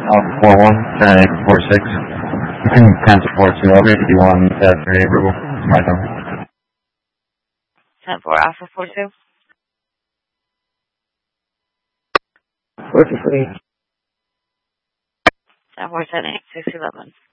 Alpha 41, Trinity 46. Cancel 42, I'll read you on for approval. My turn. 10-4, Alpha 42. 43. 10-4, 10-8, 611.